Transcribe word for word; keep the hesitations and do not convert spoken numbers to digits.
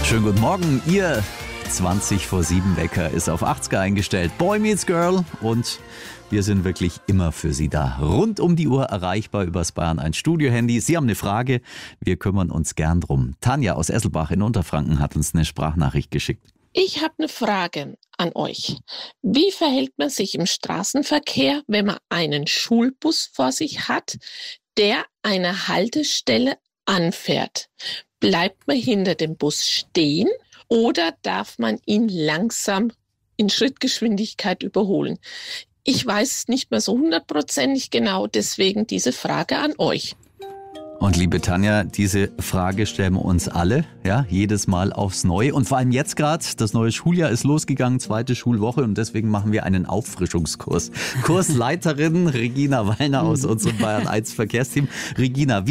Schönen guten Morgen, Ihr zwanzig vor sieben Wecker ist auf achtzig eingestellt. Boy meets Girl und wir sind wirklich immer für Sie da. Rund um die Uhr erreichbar übers Bayern eins Studio-Handy. Sie haben eine Frage, wir kümmern uns gern drum. Tanja aus Esselbach in Unterfranken hat uns eine Sprachnachricht geschickt. Ich habe eine Frage an euch. Wie verhält man sich im Straßenverkehr, wenn man einen Schulbus vor sich hat, der eine Haltestelle anfährt? Bleibt man hinter dem Bus stehen oder darf man ihn langsam in Schrittgeschwindigkeit überholen? Ich weiß es nicht mehr so hundertprozentig genau, deswegen diese Frage an euch. Und liebe Tanja, diese Frage stellen wir uns alle, ja, jedes Mal aufs Neue. Und vor allem jetzt gerade, das neue Schuljahr ist losgegangen, zweite Schulwoche und deswegen machen wir einen Auffrischungskurs. Kursleiterin Regina Wallner aus unserem Bayern eins Verkehrsteam. Regina, wie